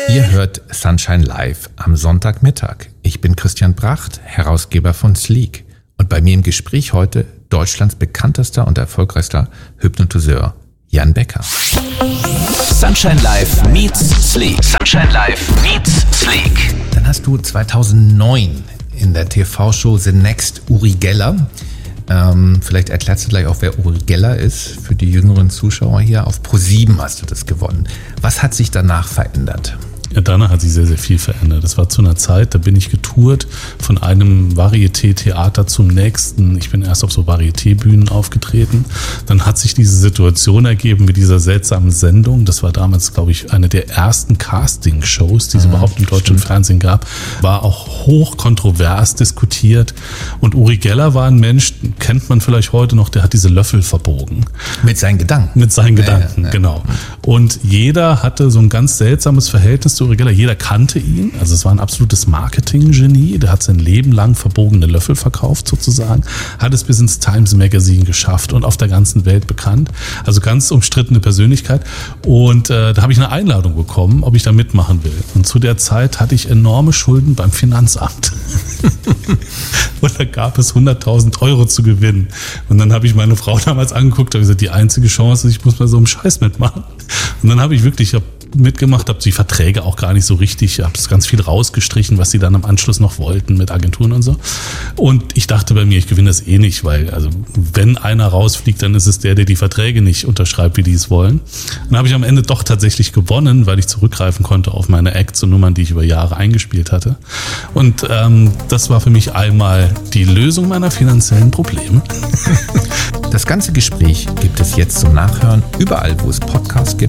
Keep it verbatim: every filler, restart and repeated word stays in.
Ihr hört Sunshine Live am Sonntagmittag. Ich bin Christian Bracht, Herausgeber von Sleek. Und bei mir im Gespräch heute Deutschlands bekanntester und erfolgreichster Hypnotiseur Jan Becker. Sunshine Live meets Sleek. Sunshine Live meets Sleek. Dann hast du zweitausendneun in der T V-Show The Next Uri Geller. Ähm, vielleicht erklärst du gleich auch, wer Uri Geller ist für die jüngeren Zuschauer hier. Auf ProSieben hast du das gewonnen. Was hat sich danach verändert? Ja, danach hat sich sehr, sehr viel verändert. Das war zu einer Zeit, da bin ich getourt von einem Varieté-Theater zum nächsten. Ich bin erst auf so Varieté-Bühnen aufgetreten. Dann hat sich diese Situation ergeben mit dieser seltsamen Sendung. Das war damals, glaube ich, eine der ersten Casting-Shows, die es mhm, überhaupt im deutschen stimmt. Fernsehen gab. War auch hoch kontrovers diskutiert. Und Uri Geller war ein Mensch, kennt man vielleicht heute noch, der hat diese Löffel verbogen. Mit seinen Gedanken. Mit seinen ja, Gedanken, ja, ja. genau. Und jeder hatte so ein ganz seltsames Verhältnis zu Uri Geller. Jeder kannte ihn, also es war ein absolutes Marketing-Genie, der hat sein Leben lang verbogene Löffel verkauft sozusagen, hat es bis ins Times Magazine geschafft und auf der ganzen Welt bekannt, also ganz umstrittene Persönlichkeit und äh, da habe ich eine Einladung bekommen, ob ich da mitmachen will und zu der Zeit hatte ich enorme Schulden beim Finanzamt und da gab es hunderttausend Euro zu gewinnen und dann habe ich meine Frau damals angeguckt und gesagt, die einzige Chance ist, ich muss bei so einem Scheiß mitmachen und dann habe ich wirklich, ich habe mitgemacht, habe die Verträge auch gar nicht so richtig, habe das ganz viel rausgestrichen, was sie dann am Anschluss noch wollten mit Agenturen und so. Und ich dachte bei mir, ich gewinne das eh nicht, weil also wenn einer rausfliegt, dann ist es der, der die Verträge nicht unterschreibt, wie die es wollen. Dann habe ich am Ende doch tatsächlich gewonnen, weil ich zurückgreifen konnte auf meine Acts und Nummern, die ich über Jahre eingespielt hatte. Und ähm, das war für mich einmal die Lösung meiner finanziellen Probleme. Das ganze Gespräch gibt es jetzt zum Nachhören, überall, wo es Podcasts gibt